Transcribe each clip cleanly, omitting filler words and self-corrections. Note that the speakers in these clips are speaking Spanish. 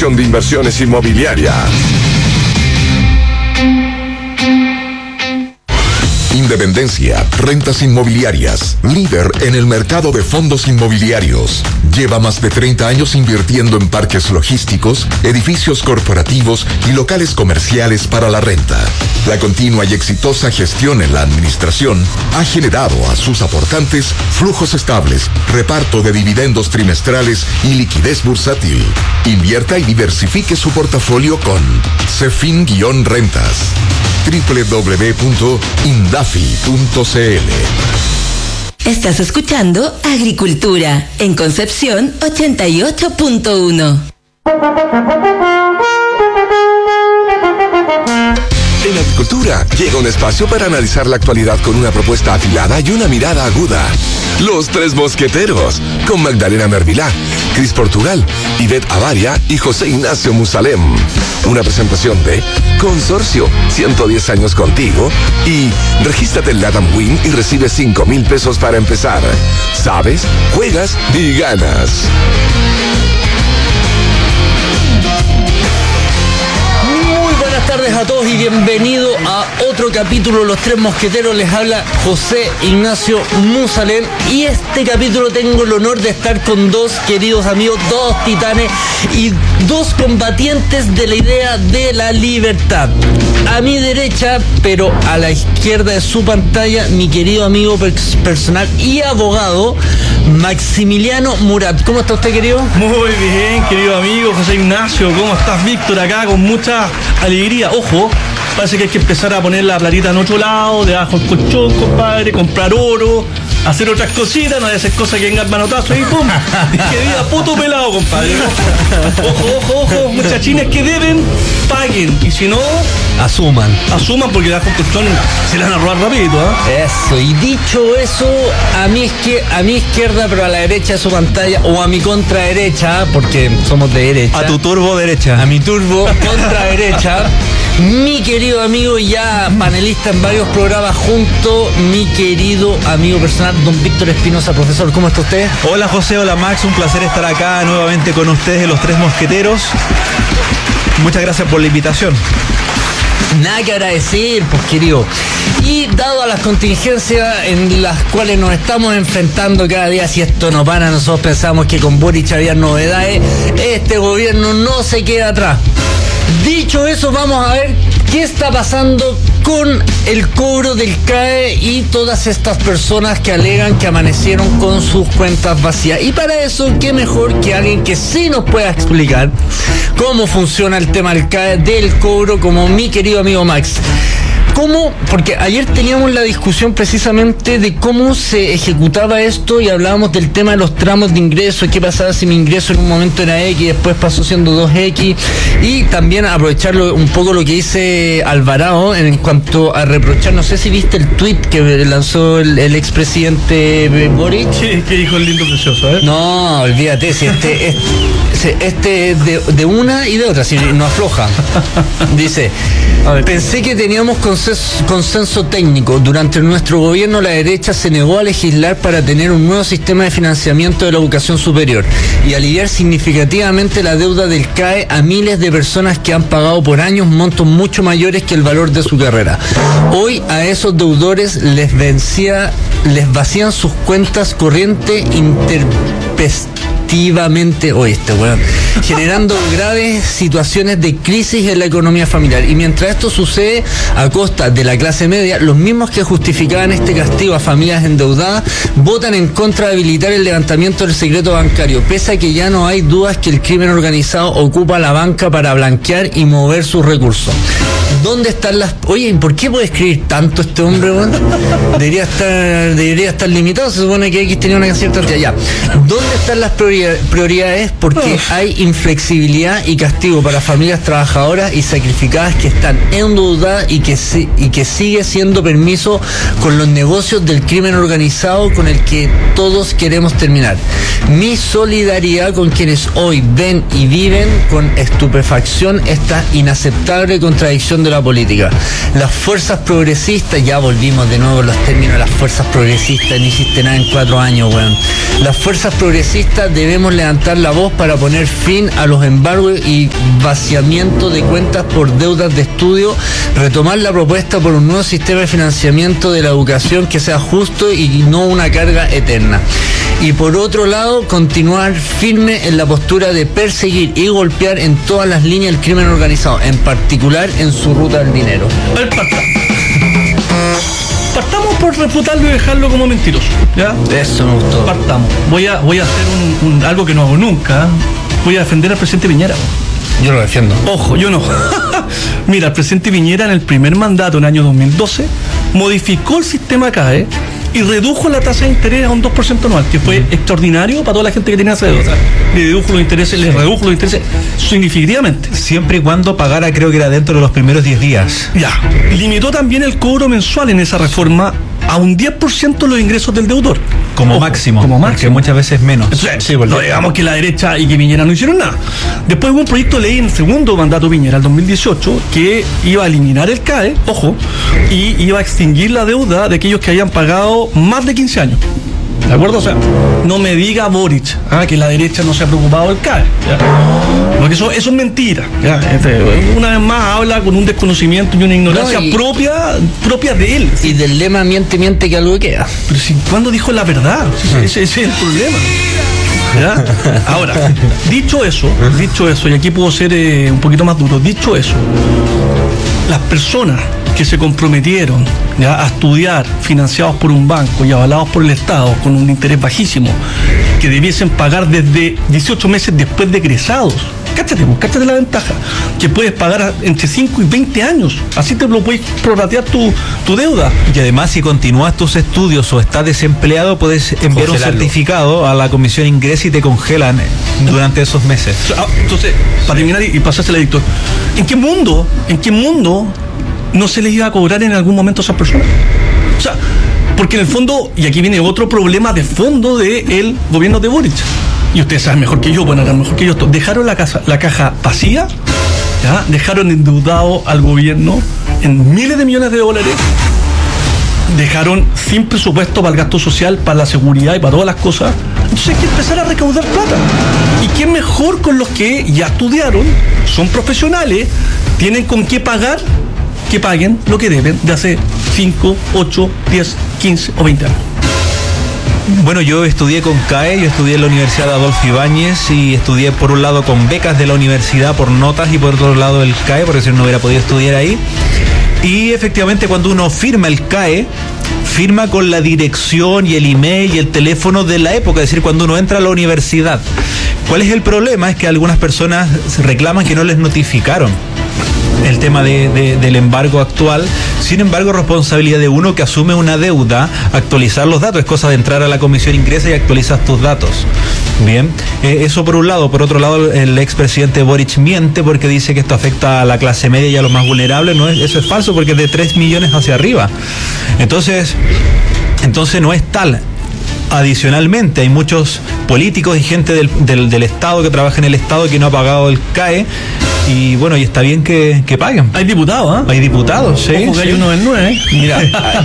Asociación de Inversiones Inmobiliarias. Independencia, rentas inmobiliarias, líder en el mercado de fondos inmobiliarios. Lleva más de 30 años invirtiendo en parques logísticos, edificios corporativos y locales comerciales para la renta. La continua y exitosa gestión en la administración ha generado a sus aportantes flujos estables, reparto de dividendos trimestrales y liquidez bursátil. Invierta y diversifique su portafolio con Cefin-Rentas. www.indafi.cl. Estás escuchando Agricultura en Concepción 88.1. En Agricultura llega un espacio para analizar la actualidad con una propuesta afilada y una mirada aguda. Los Tres Mosqueteros, con Magdalena Mervilá, Cris Portugal, Ivette Avaria y José Ignacio Musalem. Una presentación de Consorcio, 110 años contigo, y regístrate en Latam Win y recibe 5,000 pesos para empezar. Sabes, juegas y ganas. Buenas tardes a todos y bienvenido a otro capítulo de Los Tres Mosqueteros. Les habla José Ignacio Musalem y este capítulo tengo el honor de estar con dos queridos amigos, dos titanes y dos combatientes de la idea de la libertad. A mi derecha, pero a la izquierda de su pantalla, mi querido amigo personal y abogado, Maximiliano Murat. ¿Cómo está usted, querido? Muy bien, querido amigo José Ignacio. ¿Cómo estás, Víctor? Acá con mucha alegría. Ojo, parece que hay que empezar a poner la platita en otro lado, debajo del colchón, compadre, comprar oro, hacer otras cositas, no hay hacer cosas que vengan manotazos y ¡pum! Y que diga puto pelado, compadre. Ojo, muchachines que deben, paguen. Y si no, Asuman porque debajo del colchón se la van a robar rapidito, ¿eh? Eso, y dicho eso, a mi izquierda, pero a la derecha de su pantalla, o a mi contraderecha, porque somos de derecha. A tu turbo derecha. A mi turbo contraderecha. Mi querido amigo, ya panelista en varios programas junto, mi querido amigo personal, don Víctor Espinosa. Profesor, ¿cómo está usted? Hola José, hola Max, un placer estar acá nuevamente con ustedes, Los Tres Mosqueteros. Muchas gracias por la invitación. Nada que agradecer, pues querido. Y dado a las contingencias en las cuales nos estamos enfrentando cada día, si esto no para, nosotros pensamos que con Boric había novedades, este gobierno no se queda atrás. Dicho eso, vamos a ver qué está pasando con el cobro del CAE y todas estas personas que alegan que amanecieron con sus cuentas vacías. Y para eso, qué mejor que alguien que sí nos pueda explicar cómo funciona el tema del CAE, del cobro, como mi querido amigo Max. ¿Cómo? Porque ayer teníamos la discusión precisamente de cómo se ejecutaba esto y hablábamos del tema de los tramos de ingreso, qué pasaba si mi ingreso en un momento era X, después pasó siendo 2X, y también aprovecharlo un poco lo que dice Alvarado en cuanto a reprochar, no sé si viste el tweet que lanzó el expresidente Boric. ¿Qué dijo el lindo precioso? No, olvídate, si este es de una y de otra, si no afloja. Dice, pensé que teníamos consenso técnico. Durante nuestro gobierno la derecha se negó a legislar para tener un nuevo sistema de financiamiento de la educación superior y aliviar significativamente la deuda del CAE a miles de personas que han pagado por años montos mucho mayores que el valor de su carrera. Hoy a esos deudores les vacían sus cuentas corrientes generando graves situaciones de crisis en la economía familiar. Y mientras esto sucede a costa de la clase media, los mismos que justificaban este castigo a familias endeudadas votan en contra de habilitar el levantamiento del secreto bancario, pese a que ya no hay dudas que el crimen organizado ocupa la banca para blanquear y mover sus recursos. ¿Dónde están las...? Oye, ¿por qué puede escribir tanto este hombre, bueno? Debería estar limitado, se supone que X tenía una cierta cantidad. Ya. ¿Dónde están las prioridades? Porque hay inflexibilidad y castigo para familias trabajadoras y sacrificadas que están endeudadas y que sigue siendo permiso con los negocios del crimen organizado con el que todos queremos terminar. Mi solidaridad con quienes hoy ven y viven con estupefacción esta inaceptable contradicción de la política. Las fuerzas progresistas, ya volvimos de nuevo los términos de las fuerzas progresistas, no hiciste nada en 4 años, weón. Las fuerzas progresistas deben debemos levantar la voz para poner fin a los embargos y vaciamiento de cuentas por deudas de estudio, retomar la propuesta por un nuevo sistema de financiamiento de la educación que sea justo y no una carga eterna. Y por otro lado, continuar firme en la postura de perseguir y golpear en todas las líneas el crimen organizado, en particular en su ruta del dinero. A ver, partamos por refutarlo y dejarlo como mentiroso, ¿ya? Eso me gustó. Partamos. Voy a hacer algo que no hago nunca. Voy a defender al presidente Piñera. Yo lo defiendo. Ojo, yo no. Mira, el presidente Piñera en el primer mandato, en el año 2012, modificó el sistema CAE y redujo la tasa de interés a un 2% anual, que fue extraordinario para toda la gente que tenía esa deuda. Le redujo los intereses significativamente. Siempre y cuando pagara, creo que era dentro de los primeros 10 días. Ya. Limitó también el cobro mensual en esa reforma a un 10% de los ingresos del deudor. Como máximo. Porque muchas veces menos. Entonces, no digamos que la derecha y que Piñera no hicieron nada. Después hubo un proyecto de ley en el segundo mandato Piñera, el 2018, que iba a eliminar el CAE, ojo, y iba a extinguir la deuda de aquellos que hayan pagado más de 15 años. ¿De acuerdo? O sea, no me diga Boric que la derecha no se ha preocupado del CAE, ¿ya? Porque eso es mentira, ¿ya? Una vez más habla con un desconocimiento y una ignorancia propia de él. Y del lema miente que algo queda. Pero si, ¿cuándo dijo la verdad? Ese es el problema. ¿Ya? Ahora, dicho eso, y aquí puedo ser un poquito más duro, dicho eso, las personas que se comprometieron, ¿ya?, a estudiar financiados por un banco y avalados por el Estado con un interés bajísimo, que debiesen pagar desde 18 meses después de egresados. Cáchate la ventaja, que puedes pagar entre 5 y 20 años, así te lo puedes prorratear tu deuda. Y además, si continúas tus estudios o estás desempleado, puedes enviar un certificado a la Comisión Ingreso y te congelan durante esos meses. Entonces, para terminar y pasársela, Víctor, ¿en qué mundo no se les iba a cobrar en algún momento a esas personas? O sea, porque en el fondo, y aquí viene otro problema de fondo del gobierno de Boric, y ustedes saben mejor que yo, dejaron la caja vacía, ¿ya? Dejaron endeudado al gobierno en miles de millones de dólares, dejaron sin presupuesto para el gasto social, para la seguridad y para todas las cosas. Entonces hay que empezar a recaudar plata. ¿Y qué mejor con los que ya estudiaron, son profesionales, tienen con qué pagar, que paguen lo que deben de hace 5, 8, 10, 15 o 20 años? Bueno, yo estudié con CAE, yo estudié en la Universidad de Adolfo Ibáñez y estudié por un lado con becas de la universidad por notas y por otro lado el CAE, porque si no hubiera podido estudiar ahí. Y efectivamente cuando uno firma el CAE, firma con la dirección y el email y el teléfono de la época, es decir, cuando uno entra a la universidad. ¿Cuál es el problema? Es que algunas personas reclaman que no les notificaron el tema del embargo actual. Sin embargo, responsabilidad de uno que asume una deuda, actualizar los datos. Es cosa de entrar a la Comisión Ingresa y actualizas tus datos. Bien, eso por un lado. Por otro lado, el expresidente Boric miente porque dice que esto afecta a la clase media y a los más vulnerables. Eso es falso, porque es de 3 millones hacia arriba. Entonces no es tal. Adicionalmente, hay muchos políticos y gente del Estado que trabaja en el Estado que no ha pagado el CAE. Y bueno, y está bien que paguen. Hay diputados, Hay diputados, sí. Ojo que hay uno del 9, Mira,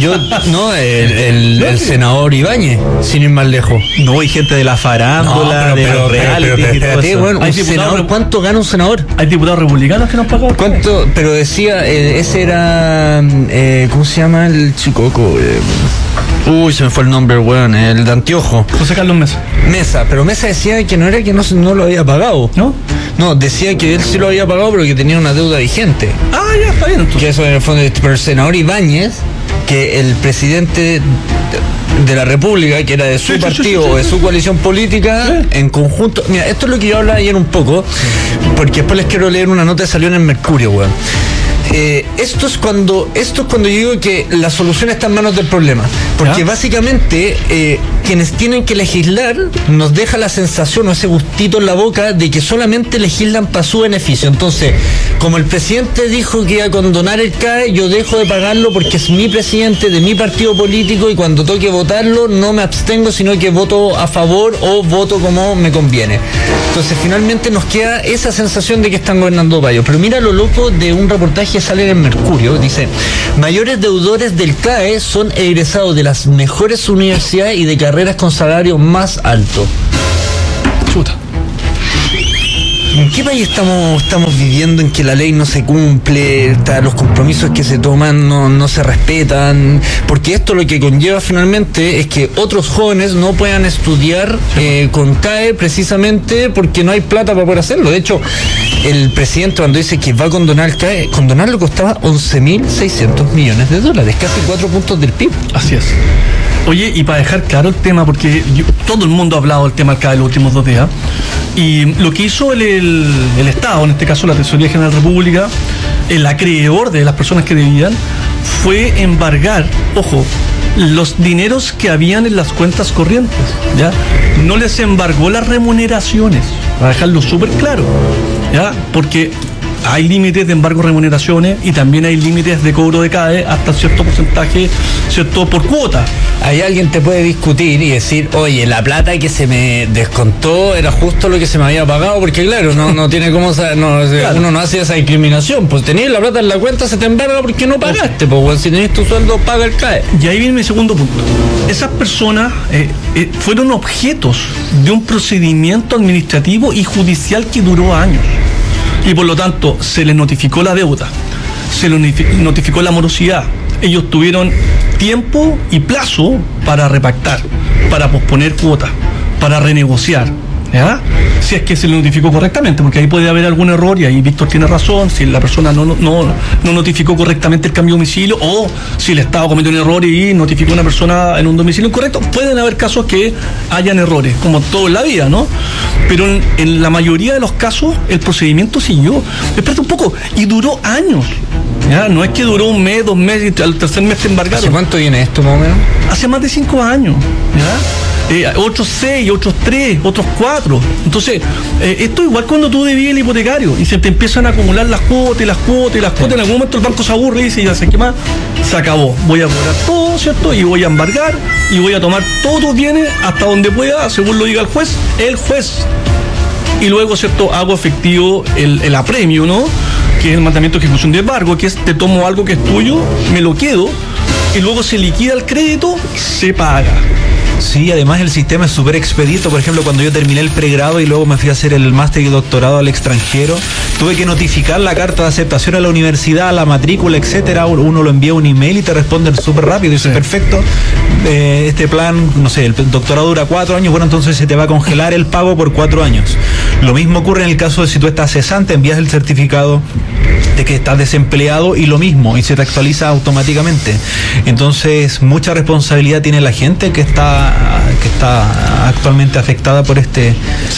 el senador Ibáñez, sin ir más lejos. No, hay gente de la farándula, de los reality. Bueno, un senador, ¿cuánto gana un senador? Hay diputados republicanos que no han pagado. ¿Cuánto? Pero decía, ese era, ¿cómo se llama el chicoco? Se me fue el nombre, weón, el de anteojo. José Carlos Mesa. Pero Mesa decía que no era que no lo había pagado. ¿No? No, decía que él sí lo había pagado, pero que tenía una deuda vigente. Ya está bien. Entonces. Que eso en el fondo, pero el senador Ibáñez, que el presidente de la República, que era de su partido o de su coalición política, en conjunto. Mira, esto es lo que yo hablaba ayer un poco, porque después les quiero leer una nota que salió en el Mercurio, weón. Esto es cuando yo digo que la solución está en manos del problema, porque básicamente quienes tienen que legislar nos deja la sensación o ese gustito en la boca de que solamente legislan para su beneficio. Entonces, como el presidente dijo que iba a condonar el CAE, yo dejo de pagarlo porque es mi presidente de mi partido político y cuando toque votarlo no me abstengo, sino que voto a favor o voto como me conviene. Entonces finalmente nos queda esa sensación de que están gobernando para ellos. Pero mira lo loco de un reportaje que sale en el Mercurio, dice: mayores deudores del CAE son egresados de las mejores universidades y de carreras con salario más alto. Chuta. ¿En qué país estamos viviendo en que la ley no se cumple, los compromisos que se toman no se respetan? Porque esto lo que conlleva finalmente es que otros jóvenes no puedan estudiar con CAE precisamente porque no hay plata para poder hacerlo. De hecho, el presidente cuando dice que va a condonar el CAE, condonarlo costaba $11.600 millones, casi 4 puntos del PIB. Así es. Oye, y para dejar claro el tema, porque todo el mundo ha hablado del tema del CAE en los últimos 2 días, y lo que hizo el Estado, en este caso la Tesorería General de la República, el acreedor de las personas que debían, fue embargar, ojo, los dineros que habían en las cuentas corrientes, ¿ya? No les embargó las remuneraciones, para dejarlo súper claro, ¿ya? Porque hay límites de embargo de remuneraciones y también hay límites de cobro de CAE hasta cierto porcentaje, ¿cierto?, por cuota. Ahí alguien te puede discutir y decir, oye, la plata que se me descontó era justo lo que se me había pagado, porque claro, no tiene cómo, claro. Uno no hace esa discriminación, pues tenías la plata en la cuenta, se te embarga porque no pagaste, pues bueno, si tenés tu sueldo, paga el CAE. Y ahí viene mi segundo punto. Esas personas fueron objetos de un procedimiento administrativo y judicial que duró años. Y por lo tanto, se les notificó la deuda, se les notificó la morosidad. Ellos tuvieron tiempo y plazo para repactar, para posponer cuotas, para renegociar, ¿ya? Si es que se le notificó correctamente, porque ahí puede haber algún error y ahí Víctor tiene razón, si la persona no notificó correctamente el cambio de domicilio, o si el Estado cometió un error y notificó a una persona en un domicilio incorrecto. Pueden haber casos que hayan errores, como todo en la vida, ¿no? Pero en la mayoría de los casos el procedimiento siguió. Espérate un poco, y duró años. ¿Ya? No es que duró 1 mes, 2 meses y al tercer mes te embargaron. ¿Hace cuánto viene esto más o menos? Hace más de 5 años, ¿ya? Otros 6, otros 3, otros 4. Entonces, esto es igual cuando tú debías el hipotecario y se te empiezan a acumular las cuotas y las cuotas y las cuotas. En algún momento el banco se aburre y dice, ya sé qué más, se acabó. Voy a cobrar todo, ¿cierto? Y voy a embargar y voy a tomar todos tus bienes hasta donde pueda, según lo diga el juez. Y luego, ¿cierto?, hago efectivo el apremio, ¿no?, que es el mandamiento de ejecución de embargo, que es te tomo algo que es tuyo, me lo quedo, y luego se liquida el crédito, se paga. Sí, además el sistema es súper expedito. Por ejemplo, cuando yo terminé el pregrado y luego me fui a hacer el máster y doctorado al extranjero, tuve que notificar la carta de aceptación a la universidad, la matrícula, etcétera. Uno lo envía un email y te responden súper rápido. Y dice, perfecto, este plan, no sé, el doctorado dura 4 años, bueno, entonces se te va a congelar el pago por 4 años. Lo mismo ocurre en el caso de si tú estás cesante, envías el certificado de que estás desempleado y lo mismo, y se te actualiza automáticamente. Entonces, mucha responsabilidad tiene la gente que está actualmente afectada por este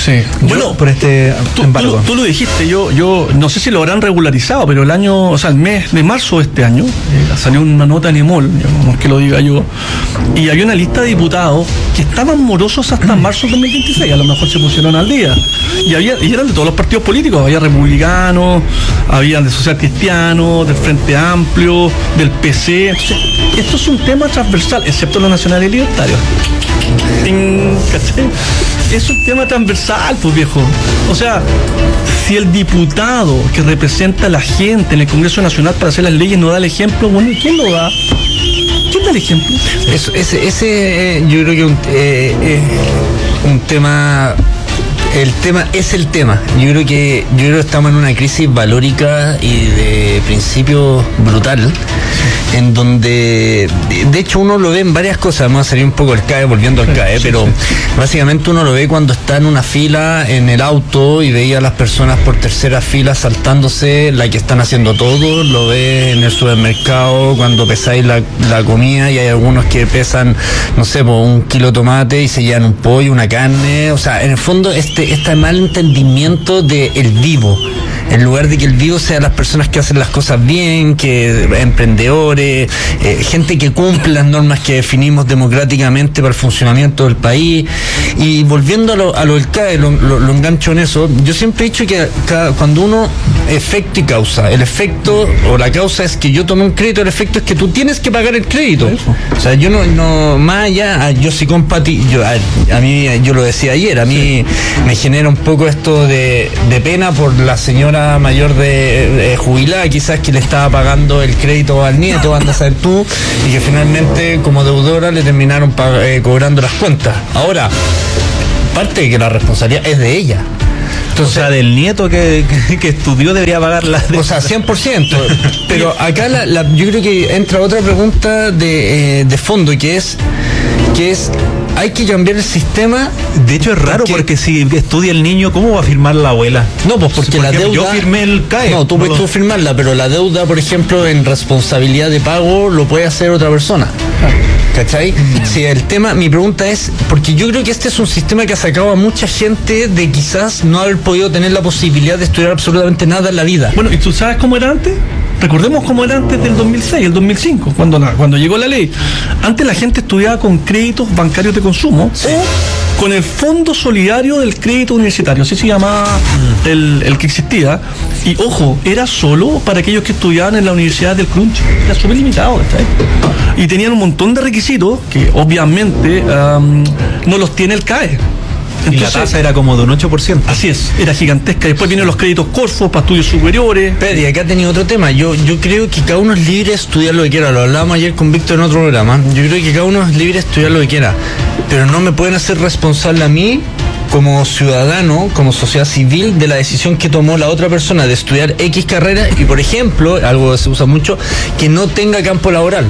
embargo. Tú lo dijiste, yo no sé si lo habrán regularizado, pero el mes de marzo de este año salió una nota en EMOL, no es que lo diga yo, y había una lista de diputados que estaban morosos hasta marzo de 2026, a lo mejor se pusieron al día, y eran de todos los partidos políticos, había republicanos, había de Social Cristiano, del Frente Amplio, del PC. Entonces, esto es un tema transversal, excepto los nacionales y libertarios. ¿Cachai? Es un tema transversal, pues, viejo. O sea, si el diputado que representa a la gente en el Congreso Nacional para hacer las leyes no da el ejemplo, bueno, ¿quién lo da? ¿Quién da el ejemplo? Ese yo creo que un tema. El tema es el tema. Yo creo que estamos en una crisis valórica y de principio brutal, en donde de hecho uno lo ve en varias cosas. Vamos a salir un poco del CAE, volviendo al CAE, pero básicamente uno lo ve cuando está en una fila en el auto y veía a las personas por tercera fila saltándose la que están haciendo todo. Lo ve en el supermercado cuando pesáis la comida y hay algunos que pesan, no sé, por 1 kilo de tomate y se llevan un pollo, una carne. O sea, en el fondo este mal entendimiento de el vivo, en lugar de que el vivo sea las personas que hacen las cosas bien, que emprendedores, gente que cumple las normas que definimos democráticamente para el funcionamiento del país. Y volviendo a lo del CAE, lo engancho en eso. Yo siempre he dicho que cuando uno, efecto y causa, el efecto o la causa es que yo tomé un crédito, el efecto es que tú tienes que pagar el crédito. O sea, yo no más allá, yo sí a mí, yo lo decía ayer, a mí me genera un poco esto de pena por la señora mayor de jubilada, quizás, que le estaba pagando el crédito al nieto, anda a saber tú, y que finalmente como deudora le terminaron cobrando las cuentas. Ahora, parte de que la responsabilidad es de ella. Entonces, o sea, del nieto que estudió debería pagar la deuda. O sea, 100%. Pero acá yo creo que entra otra pregunta de fondo, que es hay que cambiar el sistema. De hecho es raro porque si estudia el niño, ¿cómo va a firmar la abuela? No, pues porque la deuda... Yo firmé el CAE. No, tú puedes firmarla, pero la deuda, por ejemplo, en responsabilidad de pago lo puede hacer otra persona. ¿Cachai? Si el tema, mi pregunta es, porque yo creo que este es un sistema que ha sacado a mucha gente de quizás no haber podido tener la posibilidad de estudiar absolutamente nada en la vida. Bueno, ¿y tú sabes cómo era antes? Recordemos cómo era antes del 2006, el 2005, cuando llegó la ley. Antes la gente estudiaba con créditos bancarios de consumo, sí, o con el Fondo Solidario del Crédito Universitario, así se llamaba el que existía. Y ojo, era solo para aquellos que estudiaban en la Universidad del Crunch. Era súper limitado, ¿sabes? Y tenían un montón de requisitos que obviamente no los tiene el CAE. Entonces, y la tasa era como de un 8%. Así es, era gigantesca. Después vienen los créditos Corfo para estudios superiores. Pero y acá tenía otro tema. Yo creo que cada uno es libre de estudiar lo que quiera. Lo hablábamos ayer con Víctor en otro programa. Yo creo que cada uno es libre de estudiar lo que quiera. Pero no me pueden hacer responsable a mí, como ciudadano, como sociedad civil, de la decisión que tomó la otra persona de estudiar X carrera y, por ejemplo, algo que se usa mucho, que no tenga campo laboral.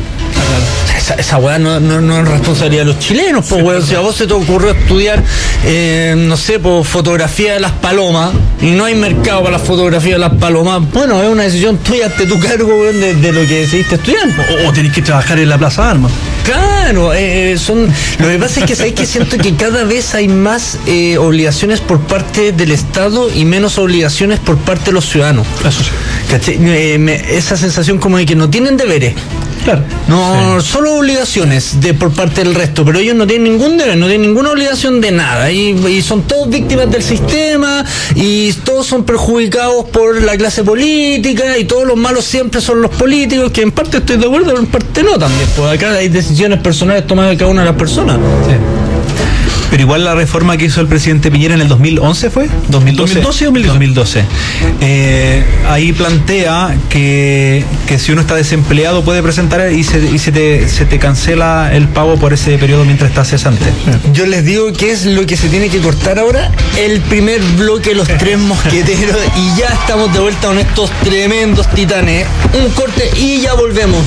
Esa weá no es responsabilidad de los chilenos, pues, weón. Si a vos se te ocurrió estudiar, no sé, por fotografía de las palomas y no hay mercado para la fotografía de las palomas, bueno, es una decisión tuya, hazte tu cargo, weón, de lo que decidiste estudiar. O tenés que trabajar en la Plaza de Armas. Claro, lo que pasa es que sabéis que siento que cada vez hay más obligaciones por parte del Estado y menos obligaciones por parte de los ciudadanos. Eso sí. ¿Cachai? Esa sensación como de que no tienen deberes. Claro. No, sí, solo obligaciones por parte del resto, pero ellos no tienen ningún deber, no tienen ninguna obligación de nada y son todos víctimas del sistema y todos son perjudicados por la clase política y todos los malos siempre son los políticos, que en parte estoy de acuerdo, pero en parte no también, pues acá hay decisiones personales tomadas de cada una de las personas. Sí. Pero igual la reforma que hizo el presidente Piñera en el 2011 fue, 2012 o 2012. Ahí plantea que si uno está desempleado puede presentar y se te cancela el pago por ese periodo mientras está cesante. Yo les digo que es lo que se tiene que cortar ahora, el primer bloque de los tres mosqueteros, y ya estamos de vuelta con estos tremendos titanes. Un corte y ya volvemos.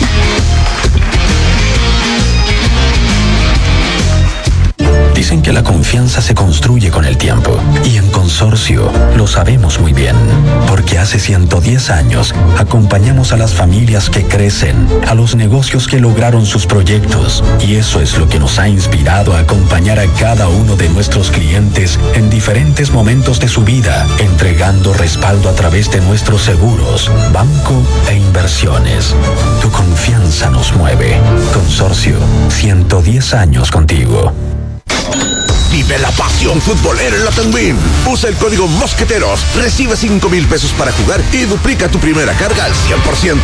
Dicen que la confianza se construye con el tiempo y en Consorcio lo sabemos muy bien, porque hace 110 años acompañamos a las familias que crecen, a los negocios que lograron sus proyectos, y eso es lo que nos ha inspirado a acompañar a cada uno de nuestros clientes en diferentes momentos de su vida, entregando respaldo a través de nuestros seguros, banco e inversiones. Tu confianza nos mueve. Consorcio, 110 años contigo. Vive la pasión futbolera en la Tenwin. Usa el código Mosqueteros, recibe 5,000 pesos para jugar y duplica tu primera carga al 100%.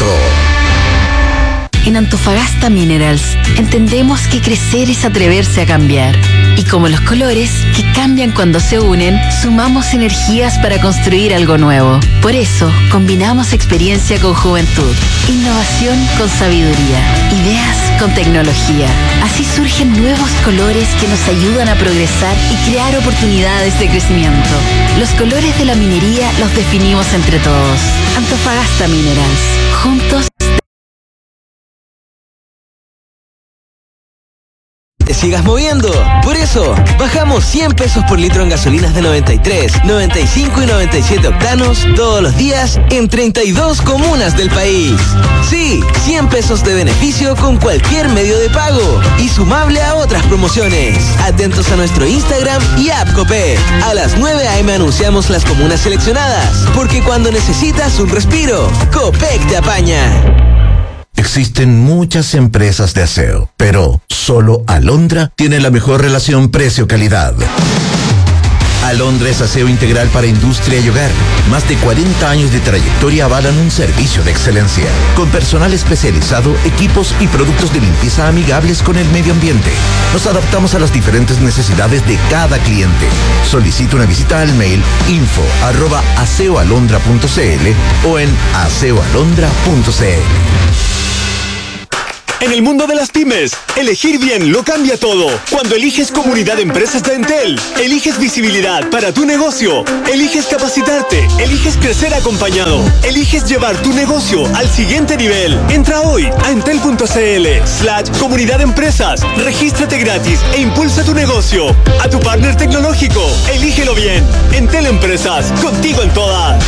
En Antofagasta Minerals entendemos que crecer es atreverse a cambiar. Y como los colores, que cambian cuando se unen, sumamos energías para construir algo nuevo. Por eso, combinamos experiencia con juventud, innovación con sabiduría, ideas con tecnología. Así surgen nuevos colores que nos ayudan a progresar y crear oportunidades de crecimiento. Los colores de la minería los definimos entre todos. Antofagasta Minerals. Juntos. Te sigas moviendo. Por eso, bajamos 100 pesos por litro en gasolinas de 93, 95 y 97 octanos todos los días en 32 comunas del país. Sí, 100 pesos de beneficio con cualquier medio de pago y sumable a otras promociones. Atentos a nuestro Instagram y app Copec. A las 9 a.m. anunciamos las comunas seleccionadas, porque cuando necesitas un respiro, Copec te apaña. Existen muchas empresas de aseo, pero solo Alondra tiene la mejor relación precio-calidad. Alondra es aseo integral para industria y hogar. Más de 40 años de trayectoria avalan un servicio de excelencia, con personal especializado, equipos y productos de limpieza amigables con el medio ambiente. Nos adaptamos a las diferentes necesidades de cada cliente. Solicita una visita al mail info@aseoalondra.cl o en aseoalondra.cl. En el mundo de las pymes, elegir bien lo cambia todo. Cuando eliges Comunidad de Empresas de Entel, eliges visibilidad para tu negocio, eliges capacitarte, eliges crecer acompañado, eliges llevar tu negocio al siguiente nivel. Entra hoy a entel.cl/comunidad de empresas, regístrate gratis e impulsa tu negocio. A tu partner tecnológico, elígelo bien. Entel Empresas, contigo en todas.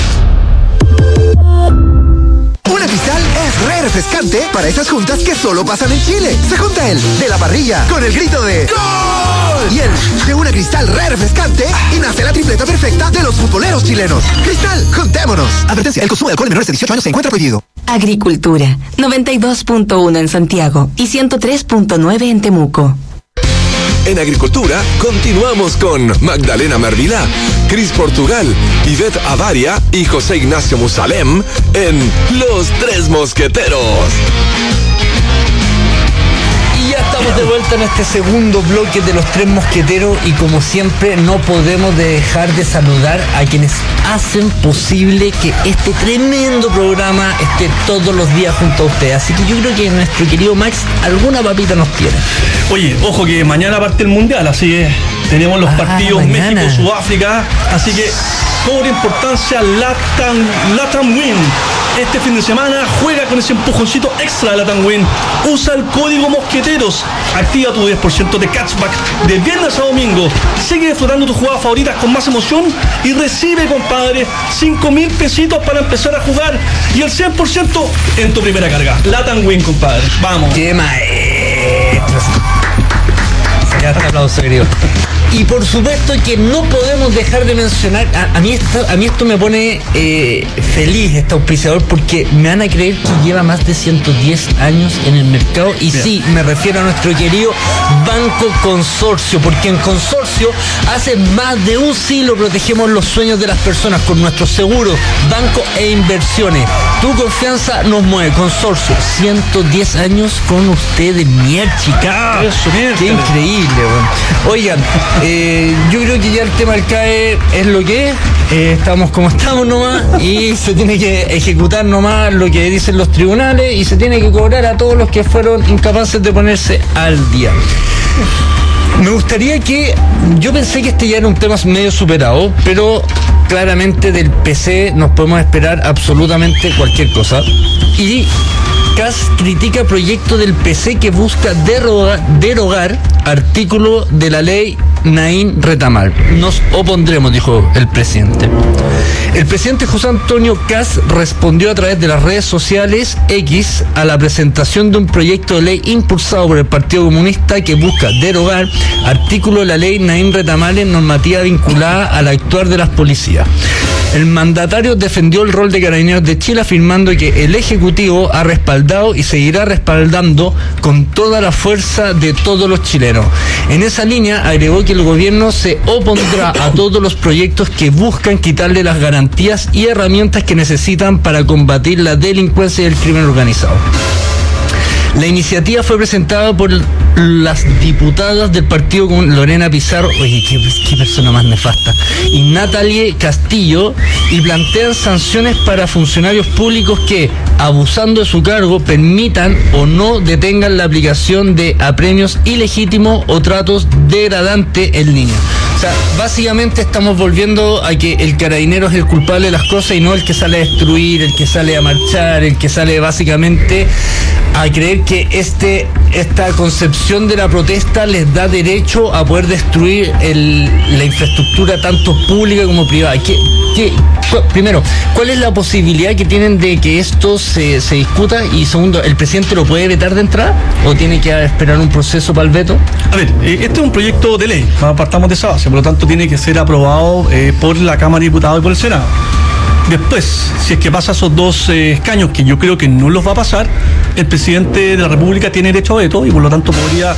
Una Cristal es re refrescante para esas juntas que solo pasan en Chile. Se junta el de la parrilla con el grito de ¡Gol! Y el de una Cristal re refrescante y nace la tripleta perfecta de los futboleros chilenos. Cristal, juntémonos. Advertencia, el consumo de alcohol en menores de 18 años se encuentra prohibido. Agricultura, 92.1 en Santiago y 103.9 en Temuco. En Agricultura, continuamos con Magdalena Mervilá, Cris Portugal, Ivette Avaria y José Ignacio Musalem en Los Tres Mosqueteros. Y ya estamos de vuelta en este segundo bloque de Los Tres Mosqueteros y como siempre no podemos dejar de saludar a quienes hacen posible que este tremendo programa esté todos los días junto a ustedes. Así que yo creo que nuestro querido Max alguna papita nos tiene. Oye, ojo que mañana parte el Mundial, así que tenemos los partidos mañana. México, Sudáfrica, así que cobra importancia Latam Win. Este fin de semana juega con ese empujoncito extra de Latam Win. Usa el código Mosqueteros. Activa tu 10% de cashback de viernes a domingo. Sigue disfrutando tus jugadas favoritas con más emoción y recibe, compadre, 5.000 pesitos para empezar a jugar y el 100% en tu primera carga. Latam Win, compadre. Vamos. ¡Qué maestro! Ya está, aplauso, querido. Y por supuesto que no podemos dejar de mencionar, a mí esto me pone feliz, este auspiciador, porque me van a creer que lleva más de 110 años en el mercado. Y bien, sí, me refiero a nuestro querido Banco Consorcio, porque en Consorcio hace más de un siglo protegemos los sueños de las personas con nuestros seguros, banco e inversiones. Tu confianza nos mueve. Consorcio, 110 años con ustedes, chica. Qué increíble, bueno. Oigan, yo creo que ya el tema del CAE es lo que es, estamos como estamos nomás y se tiene que ejecutar nomás lo que dicen los tribunales y se tiene que cobrar a todos los que fueron incapaces de ponerse al día. Me gustaría que, yo pensé que este ya era un tema medio superado, pero claramente del PC nos podemos esperar absolutamente cualquier cosa. Y CAS critica proyecto del PC que busca derogar artículo de la ley Naín Retamal. Nos opondremos, dijo el presidente. El presidente José Antonio CAS respondió a través de las redes sociales X a la presentación de un proyecto de ley impulsado por el Partido Comunista que busca derogar artículo de la ley Naín Retamal en normativa vinculada al actuar de las policías. El mandatario defendió el rol de Carabineros de Chile afirmando que el Ejecutivo ha respaldado y seguirá respaldando con toda la fuerza de todos los chilenos. En esa línea agregó que el gobierno se opondrá a todos los proyectos que buscan quitarle las garantías y herramientas que necesitan para combatir la delincuencia y el crimen organizado. La iniciativa fue presentada por las diputadas del partido con Lorena Pizarro, oye, qué persona más nefasta, y Natalie Castillo, y plantean sanciones para funcionarios públicos que, abusando de su cargo, permitan o no detengan la aplicación de apremios ilegítimos o tratos degradantes en línea. O sea, básicamente estamos volviendo a que el carabinero es el culpable de las cosas y no el que sale a destruir, el que sale a marchar, el que sale básicamente a creer que esta concepción de la protesta les da derecho a poder destruir la infraestructura tanto pública como privada. Primero, ¿cuál es la posibilidad que tienen de que esto se discuta? Y segundo, ¿el presidente lo puede vetar de entrada o tiene que esperar un proceso para el veto? A ver, este es un proyecto de ley, partamos de esa base, por lo tanto tiene que ser aprobado por la Cámara de Diputados y por el Senado. Después, si es que pasa esos dos escaños, que yo creo que no los va a pasar, el presidente de la República tiene derecho a veto y por lo tanto podría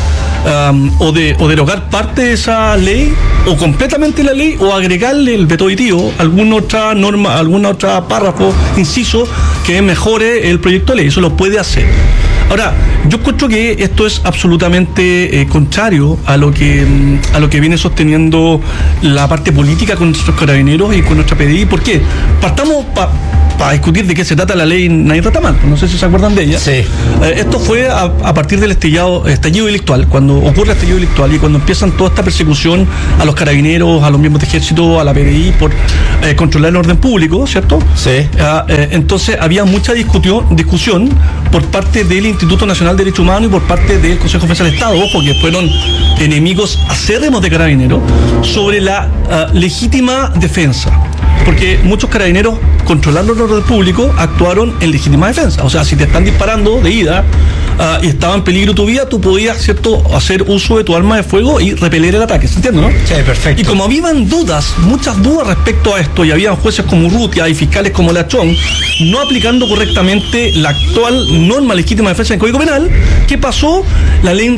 o derogar parte de esa ley o completamente la ley o agregarle el veto aditivo, alguna otra norma, alguna otra párrafo, inciso que mejore el proyecto de ley. Eso lo puede hacer. Ahora, yo encuentro que esto es absolutamente contrario a lo que viene sosteniendo la parte política con nuestros carabineros y con nuestra PDI. ¿Por qué? para discutir de qué se trata la ley Nain Retamal. No sé si se acuerdan de ella. Sí. Esto fue a partir del estallido delictual, cuando ocurre el estallido delictual y cuando empiezan toda esta persecución a los carabineros, a los miembros de ejército, a la PDI por controlar el orden público, ¿cierto? Sí. Entonces había mucha discusión por parte del Instituto Nacional de Derechos Humanos y por parte del Consejo de Defensa del Estado, ojo, que fueron enemigos acérrimos de carabineros, sobre la legítima defensa. Porque muchos carabineros, controlando el orden público, actuaron en legítima defensa. O sea, si te están disparando de ida y estaba en peligro tu vida, tú podías, ¿cierto?, hacer uso de tu arma de fuego y repeler el ataque. ¿Se entiende, no? Sí, perfecto. Y como habían muchas dudas respecto a esto, y habían jueces como Urrutia y fiscales como Lachón, no aplicando correctamente la actual norma legítima de defensa del Código Penal, ¿qué pasó? La ley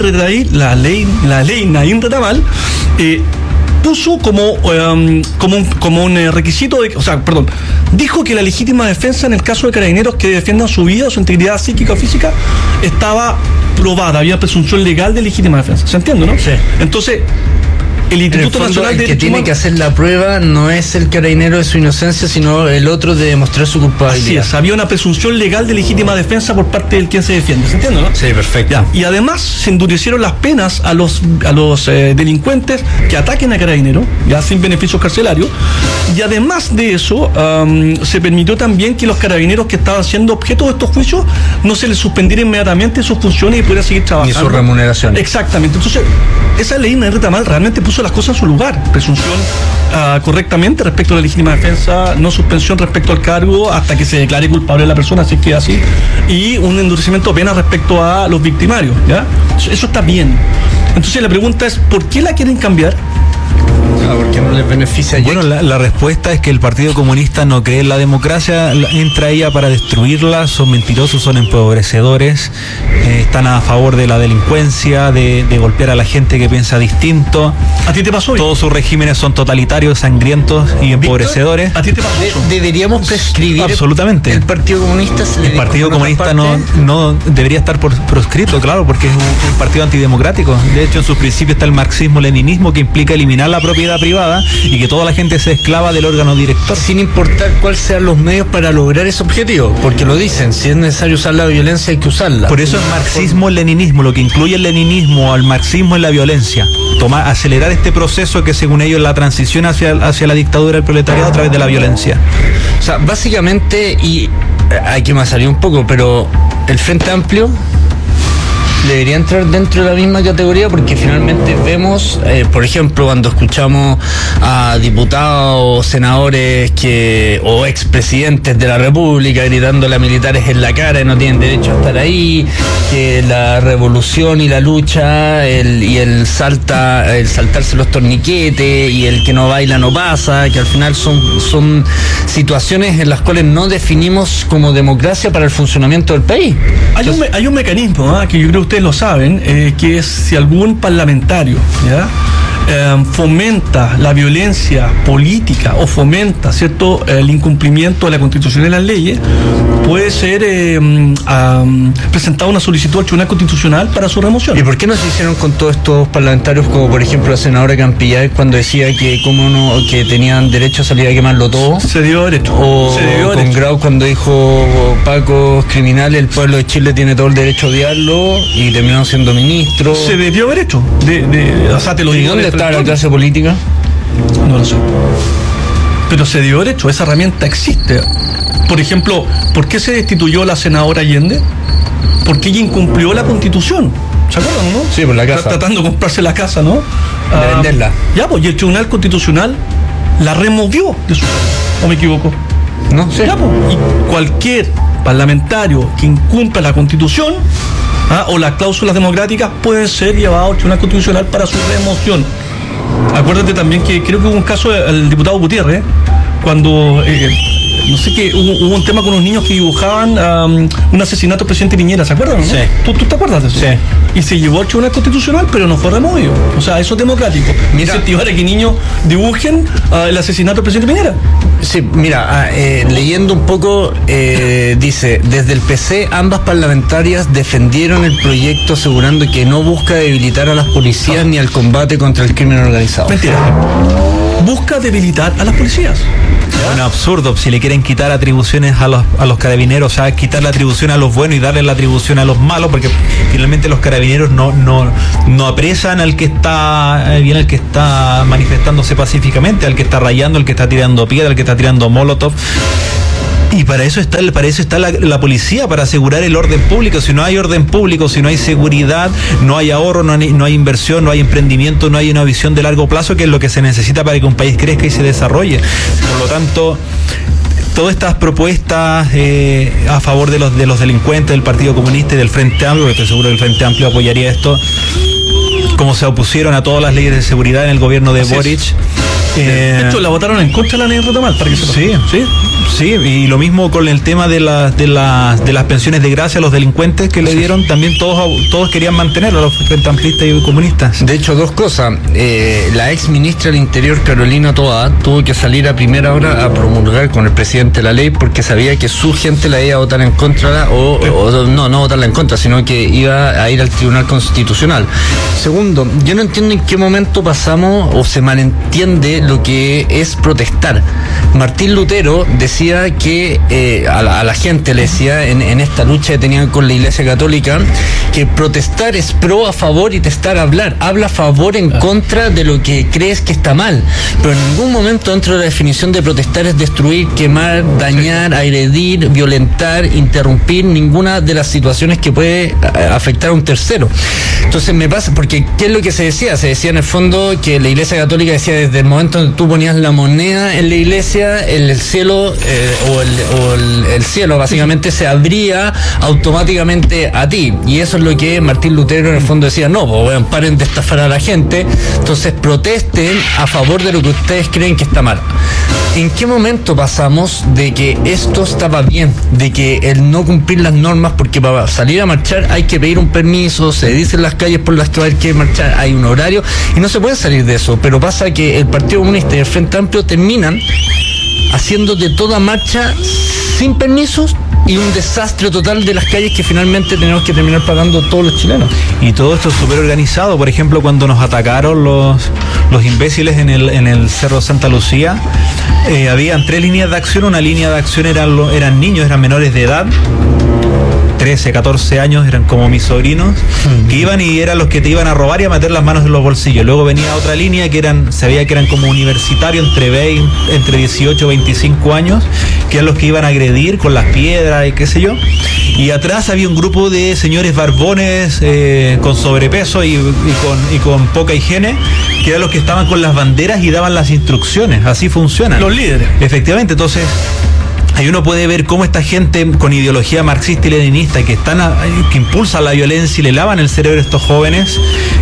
Nain Retamal puso como un requisito dijo que la legítima defensa en el caso de carabineros que defiendan su vida o su integridad psíquica o física estaba probada, había presunción legal de legítima defensa. ¿Se entiende, no? Sí. Entonces, el Instituto Nacional de Derechos Humanos, el que tiene que hacer la prueba no es el carabinero de su inocencia, sino el otro de demostrar su culpabilidad. Así es, había una presunción legal de legítima defensa por parte del quien se defiende. ¿Se entiende, no? Sí, perfecto. Ya. Y además se endurecieron las penas a los delincuentes que ataquen a carabineros, ya sin beneficios carcelarios. Y además de eso, se permitió también que los carabineros que estaban siendo objeto de estos juicios no se les suspendiera inmediatamente sus funciones y pudieran seguir trabajando. Ni su remuneración. Exactamente. Entonces, esa ley Nain Retamal realmente puso las cosas en su lugar. Presunción correctamente respecto a la legítima defensa, no suspensión respecto al cargo hasta que se declare culpable la persona, si es que así, y un endurecimiento de pena respecto a los victimarios, ¿ya? Eso está bien. Entonces la pregunta es, ¿por qué la quieren cambiar? Porque no les beneficia. Bueno, la respuesta es que el Partido Comunista no cree en la democracia, entra ella para destruirla, son mentirosos, son empobrecedores, están a favor de la delincuencia, de golpear a la gente que piensa distinto. ¿A ti te pasó? Todos sus regímenes son totalitarios, sangrientos y empobrecedores. ¿A ti te pasó? ¿Deberíamos prescribir absolutamente el Partido Comunista? El Partido Comunista no debería estar proscrito, claro, porque es un partido antidemocrático. De hecho, en sus principios está el marxismo-leninismo, que implica eliminar la propiedad privada y que toda la gente sea esclava del órgano director. Sin importar cuáles sean los medios para lograr ese objetivo, porque lo dicen, si es necesario usar la violencia hay que usarla. Por eso es marxismo-leninismo, lo que incluye el leninismo al marxismo es la violencia. Acelerar este proceso que según ellos es la transición hacia la dictadura del proletariado a través de la violencia. O sea, básicamente, y aquí me salió un poco, pero el Frente Amplio debería entrar dentro de la misma categoría, porque finalmente vemos, por ejemplo, cuando escuchamos a diputados, senadores o expresidentes de la República gritándole a militares en la cara que no tienen derecho a estar ahí, que la revolución y la lucha y el saltarse los torniquetes y el que no baila no pasa, que al final son situaciones en las cuales no definimos como democracia para el funcionamiento del país. Hay un mecanismo que yo creo que ustedes lo saben, que es si algún parlamentario, ¿ya?, fomenta la violencia política o fomenta, ¿cierto?, el incumplimiento de la Constitución y las leyes, puede ser presentada una solicitud al Tribunal Constitucional para su remoción. ¿Y por qué no se hicieron con todos estos parlamentarios, como por ejemplo la senadora Campillay, cuando decía que que tenían derecho a salir a quemarlo todo? Se dio derecho. O con Grau cuando dijo Paco es criminal, el pueblo de Chile tiene todo el derecho a odiarlo, y terminó siendo ministro. Se debió haber hecho. O sea, te lo digo. ¿Dónde está la clase política? No lo sé. Pero se dio derecho, esa herramienta existe. Por ejemplo, ¿por qué se destituyó la senadora Allende? Porque ella incumplió la Constitución. ¿Se acuerdan, no? Sí, por la casa. Tratando de comprarse la casa, ¿no? De venderla. Ya, pues, y el Tribunal Constitucional la removió de su cargo. ¿O me equivoco? No sé. Ya, pues, y cualquier parlamentario que incumpla la Constitución o las cláusulas democráticas pueden ser llevados al Tribunal Constitucional para su remoción. Acuérdate también que creo que hubo un caso del diputado Gutiérrez, cuando no sé qué, hubo un tema con unos niños que dibujaban un asesinato del presidente Piñera, ¿se acuerdan? ¿No? Sí. ¿Tú te acuerdas de eso? Sí. Y se llevó al Tribunal Constitucional, pero no fue removido. O sea, eso es democrático. Incentivar a que niños dibujen el asesinato del presidente Piñera. Sí, mira, leyendo un poco, dice, desde el PC ambas parlamentarias defendieron el proyecto asegurando que no busca debilitar a las policías ni al combate contra el crimen organizado. Mentira. busca debilitar a las policías. Un absurdo, si le quieren quitar atribuciones a los carabineros, o sea, quitar la atribución a los buenos y darle la atribución a los malos, porque finalmente los carabineros no apresan al que está manifestándose pacíficamente, al que está rayando, al que está tirando piedra, al que está tirando molotov. Y para eso está la policía, para asegurar el orden público. Si no hay orden público, si no hay seguridad, no hay ahorro, no hay inversión, no hay emprendimiento, no hay una visión de largo plazo, que es lo que se necesita para que un país crezca y se desarrolle. Por lo tanto, todas estas propuestas a favor de los delincuentes del Partido Comunista y del Frente Amplio, porque estoy seguro que el Frente Amplio apoyaría esto, como se opusieron a todas las leyes de seguridad en el gobierno de Boric. De hecho, la votaron en contra de la ley de Retamal, para que se Sí, y lo mismo con el tema de las pensiones de gracia a los delincuentes que le dieron, también todos querían mantenerlo, los frente amplistas y comunistas. De hecho, dos cosas. La ex ministra del Interior, Carolina Toá, tuvo que salir a primera hora a promulgar con el presidente la ley porque sabía que su gente la iba a votar en contra, no votarla en contra, sino que iba a ir al Tribunal Constitucional. Segundo, yo no entiendo en qué momento pasamos o se malentiende lo que es protestar. Martín Lutero decía que a la gente le decía en esta lucha que tenían con la Iglesia Católica que protestar es pro, a favor, y testar, hablar. Habla a favor, en contra de lo que crees que está mal. Pero en ningún momento dentro de la definición de protestar es destruir, quemar, dañar, agredir, violentar, interrumpir ninguna de las situaciones que puede afectar a un tercero. Entonces me pasa, porque ¿qué es lo que se decía? Se decía en el fondo que la Iglesia Católica decía desde el momento en que tú ponías la moneda en la iglesia, el cielo el cielo básicamente se abría automáticamente a ti, y eso es lo que Martín Lutero en el fondo decía: no, pues paren de estafar a la gente, entonces protesten a favor de lo que ustedes creen que está mal. ¿En qué momento pasamos de que esto estaba bien, de que el no cumplir las normas, porque para salir a marchar hay que pedir un permiso, se dicen las calles por las que va a haber que marchar, hay un horario y no se puede salir de eso? Pero pasa que el Partido Comunista y el Frente Amplio terminan haciendo de toda marcha sin permisos y un desastre total de las calles que finalmente tenemos que terminar pagando todos los chilenos. Y todo esto es súper organizado. Por ejemplo, cuando nos atacaron los imbéciles en el Cerro Santa Lucía, habían 3 líneas de acción. Una línea de acción eran niños, eran menores de edad, 13, 14 años, eran como mis sobrinos, que iban y eran los que te iban a robar y a meter las manos en los bolsillos. Luego venía otra línea que se veía que eran como universitarios, entre 18 y 25 años, que eran los que iban a agredir con las piedras y qué sé yo. Y atrás había un grupo de señores barbones con sobrepeso y con poca higiene, que eran los que estaban con las banderas y daban las instrucciones. Así funcionan los líderes. Efectivamente, entonces ahí uno puede ver cómo esta gente con ideología marxista y leninista que impulsa la violencia y le lavan el cerebro a estos jóvenes,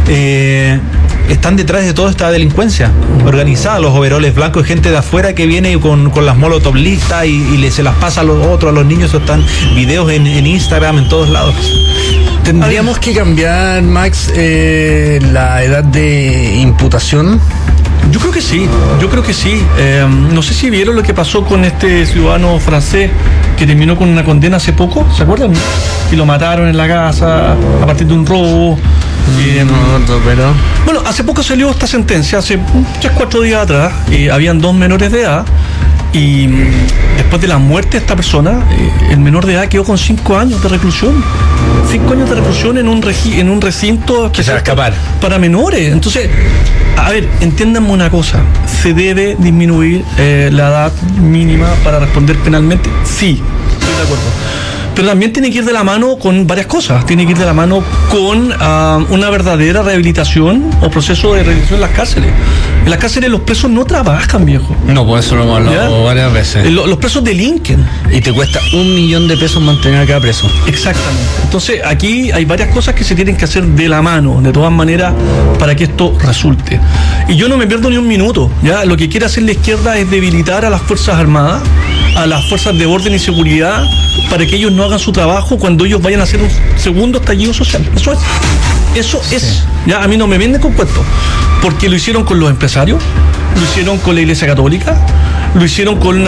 están detrás de toda esta delincuencia organizada. Los overoles blancos, gente de afuera que viene con las molotov listas y se las pasa a los otros, a los niños. Eso están videos en Instagram, en todos lados. ¿Tendríamos que cambiar, Max, la edad de imputación? Yo creo que sí. No sé si vieron lo que pasó con este ciudadano francés que terminó con una condena hace poco, ¿se acuerdan? Y lo mataron en la casa a partir de un robo. Pero... Bueno, hace poco salió esta sentencia, hace 3-4 días atrás, habían 2 menores de edad, y después de la muerte de esta persona, el menor de edad quedó con 5 años de reclusión. 5 años de reclusión en un recinto que se va a escapar para menores. Entonces, a ver, entiéndanme una cosa, ¿se debe disminuir la edad mínima para responder penalmente? Sí, estoy de acuerdo. Pero también tiene que ir de la mano con varias cosas. Tiene que ir de la mano con una verdadera rehabilitación o proceso de rehabilitación en las cárceles. En las cárceles los presos no trabajan, viejo. No, pues eso lo hemos hablado varias veces. Los presos delinquen. Y te cuesta $1.000.000 mantener a cada preso. Exactamente. Entonces aquí hay varias cosas que se tienen que hacer de la mano, de todas maneras, para que esto resulte. Y yo no me pierdo ni un minuto. ¿Ya? Lo que quiere hacer la izquierda es debilitar a las Fuerzas Armadas, a las fuerzas de orden y seguridad, para que ellos no hagan su trabajo cuando ellos vayan a hacer un segundo estallido social. Eso es. Ya, a mí no me venden con cuentos, porque lo hicieron con los empresarios, lo hicieron con la Iglesia Católica, lo hicieron con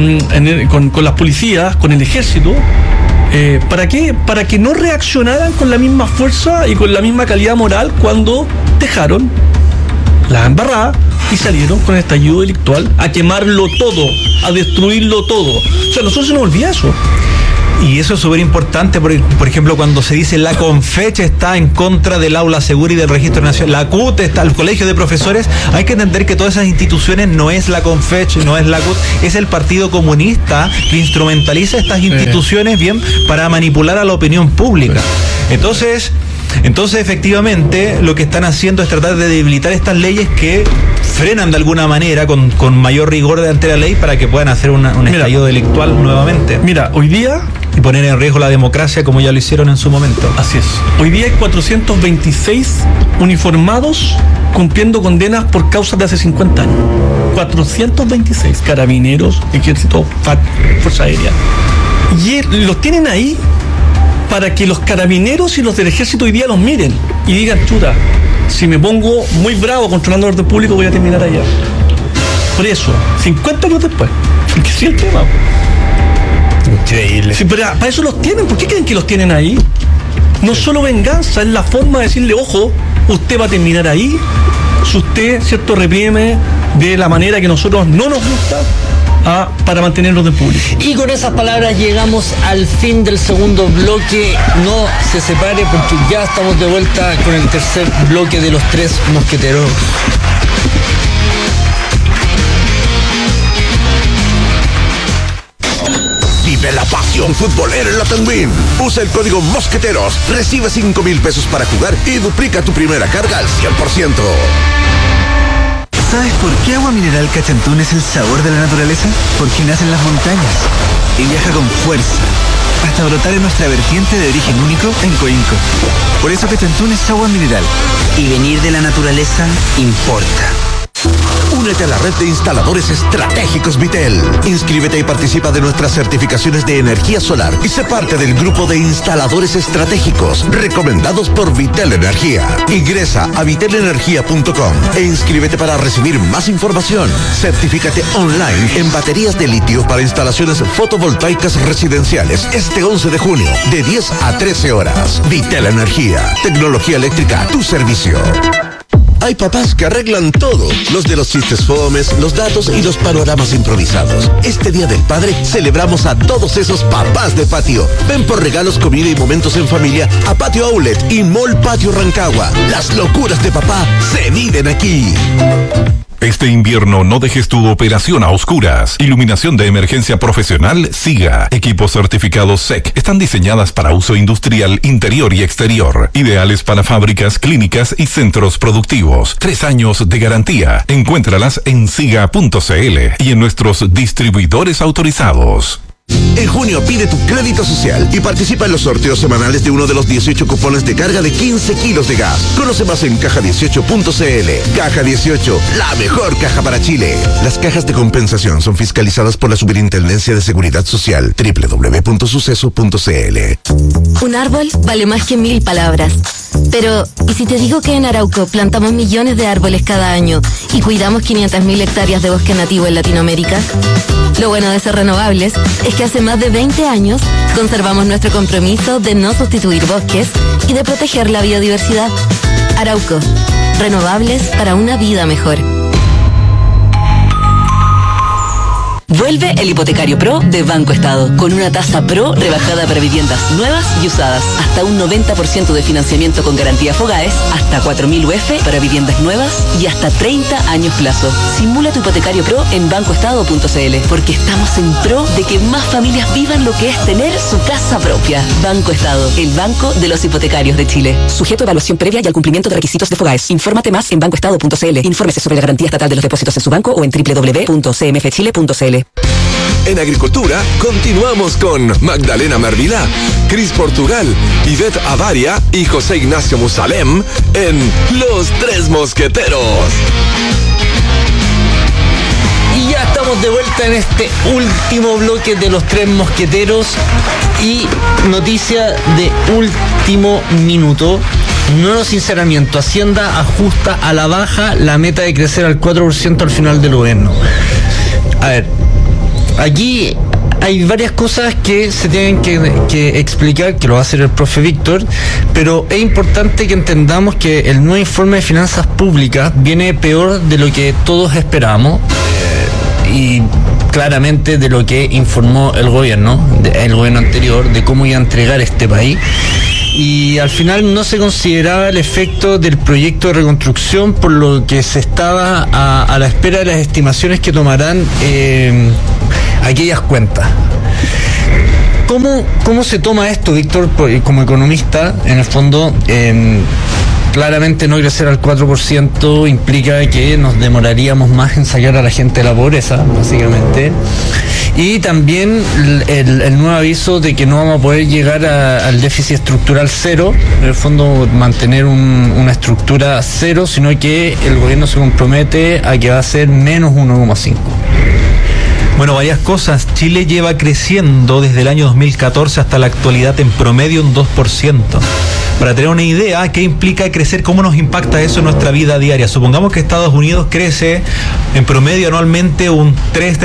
las policías, con el ejército. ¿Para qué? Para que no reaccionaran con la misma fuerza y con la misma calidad moral cuando dejaron la embarrada y salieron con el estallido delictual a quemarlo todo, a destruirlo todo. O sea, a nosotros se nos olvida eso. Y eso es súper importante, porque, por ejemplo, cuando se dice la CONFECH está en contra del aula segura y del registro nacional, la CUT está, el colegio de profesores, hay que entender que todas esas instituciones no es la CONFECH, no es la CUT, es el Partido Comunista que instrumentaliza estas instituciones bien para manipular a la opinión pública. Entonces, efectivamente, lo que están haciendo es tratar de debilitar estas leyes que frenan de alguna manera con mayor rigor ante la ley para que puedan hacer un estallido delictual nuevamente. Mira, hoy día... Y poner en riesgo la democracia como ya lo hicieron en su momento. Así es. Hoy día hay 426 uniformados cumpliendo condenas por causas de hace 50 años. 426 carabineros, ejército, FARC, Fuerza Aérea. Y los tienen ahí para que los carabineros y los del ejército hoy día los miren y digan, chuta, si me pongo muy bravo controlando el orden público voy a terminar allá. Por eso, 50 años después, que sí el tema. Increíble. Sí, pero para eso los tienen. ¿Por qué creen que los tienen ahí? No solo venganza, es la forma de decirle, ojo, usted va a terminar ahí si usted, cierto, reprime de la manera que nosotros no nos gusta para mantener el orden público. Y con esas palabras llegamos al fin del segundo bloque. No se separe porque ya estamos de vuelta con el tercer bloque de los tres mosqueteros. Vive la pasión futbolera en la Tenguín. Usa el código Mosqueteros, recibe 5,000 pesos para jugar y duplica tu primera carga al 100%. ¿Sabes por qué Agua Mineral Cachantún es el sabor de la naturaleza? Porque nace en las montañas y viaja con fuerza hasta brotar en nuestra vertiente de origen único en Coinco. Por eso Cachantún es agua mineral y venir de la naturaleza importa. Únete a la red de instaladores estratégicos Vitel. Inscríbete y participa de nuestras certificaciones de energía solar y sé parte del grupo de instaladores estratégicos recomendados por Vitel Energía. Ingresa a vitelenergia.com e inscríbete para recibir más información. Certifícate online en baterías de litio para instalaciones fotovoltaicas residenciales este 11 de junio de 10 a 13 horas. Vitel Energía, tecnología eléctrica a tu servicio. Hay papás que arreglan todo, los de los chistes fomes, los datos y los panoramas improvisados. Este Día del Padre celebramos a todos esos papás de patio. Ven por regalos, comida y momentos en familia a Patio Outlet y Mall Patio Rancagua. Las locuras de papá se viven aquí. Este invierno no dejes tu operación a oscuras. Iluminación de emergencia profesional SIGA. Equipos certificados SEC. Están diseñadas para uso industrial interior y exterior. Ideales para fábricas, clínicas y centros productivos. 3 años de garantía. Encuéntralas en siga.cl y en nuestros distribuidores autorizados. En junio pide tu crédito social y participa en los sorteos semanales de uno de los 18 cupones de carga de 15 kilos de gas. Conoce más en caja18.cl. Caja 18, la mejor caja para Chile. Las cajas de compensación son fiscalizadas por la Superintendencia de Seguridad Social. www.suceso.cl. Un árbol vale más que 1000 palabras. Pero, ¿y si te digo que en Arauco plantamos millones de árboles cada año y cuidamos 500.000 hectáreas de bosque nativo en Latinoamérica? Lo bueno de ser renovables es que hace más de 20 años conservamos nuestro compromiso de no sustituir bosques y de proteger la biodiversidad. Arauco, renovables para una vida mejor. Vuelve el Hipotecario Pro de Banco Estado, con una tasa Pro rebajada para viviendas nuevas y usadas, hasta un 90% de financiamiento con garantía Fogaes, hasta 4.000 UF para viviendas nuevas y hasta 30 años plazo. Simula tu Hipotecario Pro en bancoestado.cl, porque estamos en pro de que más familias vivan lo que es tener su casa propia. Banco Estado, el banco de los hipotecarios de Chile. Sujeto a evaluación previa y al cumplimiento de requisitos de Fogaes. Infórmate más en bancoestado.cl. Infórmese sobre la garantía estatal de los depósitos en su banco o en www.cmfchile.cl. En Agricultura, continuamos con Magdalena Mervilá, Cris Portugal, Ivette Avaria y José Ignacio Musalem en Los Tres Mosqueteros. Y ya estamos de vuelta en este último bloque de Los Tres Mosqueteros. Y noticia de último minuto. Nuevo sinceramiento. Hacienda ajusta a la baja la meta de crecer al 4% al final del gobierno. A ver, aquí hay varias cosas que se tienen que explicar, que lo va a hacer el profe Víctor, pero es importante que entendamos que el nuevo informe de finanzas públicas viene peor de lo que todos esperamos y claramente de lo que informó el gobierno anterior, de cómo iba a entregar este país. Y al final no se consideraba el efecto del proyecto de reconstrucción, por lo que se estaba a la espera de las estimaciones que tomarán aquellas cuentas. ¿Cómo se toma esto, Víctor, como economista? En el fondo, claramente no crecer al 4% implica que nos demoraríamos más en sacar a la gente de la pobreza, básicamente. Y también el nuevo aviso de que no vamos a poder llegar al déficit estructural cero, en el fondo mantener una estructura cero, sino que el gobierno se compromete a que va a ser menos 1,5. Bueno, varias cosas. Chile lleva creciendo desde el año 2014 hasta la actualidad en promedio un 2%. Para tener una idea, ¿qué implica crecer? ¿Cómo nos impacta eso en nuestra vida diaria? Supongamos que Estados Unidos crece en promedio anualmente un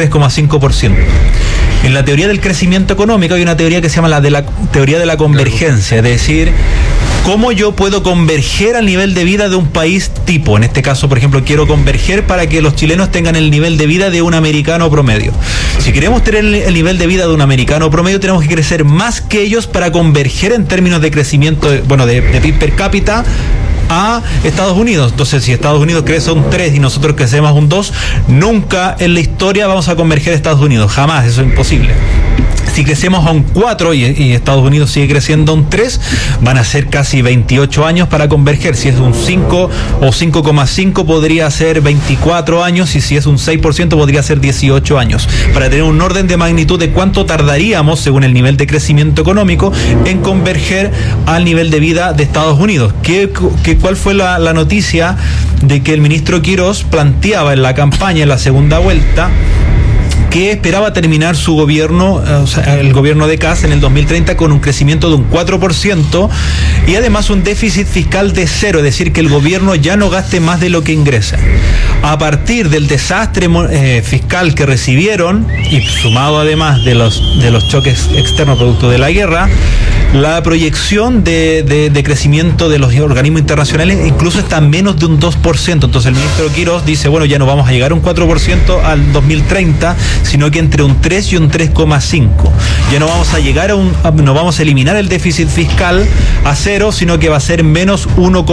3,5%. En la teoría del crecimiento económico hay una teoría que se llama la teoría de la convergencia, es decir, ¿cómo yo puedo converger al nivel de vida de un país tipo? En este caso, por ejemplo, quiero converger para que los chilenos tengan el nivel de vida de un americano promedio. Si queremos tener el nivel de vida de un americano promedio, tenemos que crecer más que ellos para converger en términos de crecimiento, de PIB per cápita a Estados Unidos. Entonces, si Estados Unidos crece un 3 y nosotros crecemos un 2, nunca en la historia vamos a converger a Estados Unidos, jamás, eso es imposible. Si crecemos a un 4 y Estados Unidos sigue creciendo a un 3, van a ser casi 28 años para converger. Si es un 5 o 5,5 podría ser 24 años, y si es un 6% podría ser 18 años. Para tener un orden de magnitud de cuánto tardaríamos, según el nivel de crecimiento económico, en converger al nivel de vida de Estados Unidos. ¿Cuál fue la noticia de que el ministro Quirós planteaba en la campaña, en la segunda vuelta, que esperaba terminar su gobierno, o sea, el gobierno de Kast en el 2030 con un crecimiento de un 4% y además un déficit fiscal de 0, es decir, que el gobierno ya no gaste más de lo que ingresa? A partir del desastre fiscal que recibieron, y sumado además de los choques externos producto de la guerra, la proyección de crecimiento de los organismos internacionales incluso está en menos de un 2%. Entonces el ministro Quirós dice, bueno, ya no vamos a llegar a un 4% al 2030, sino que entre un 3 y un 3,5. Ya no vamos a llegar no vamos a eliminar el déficit fiscal a 0, sino que va a ser menos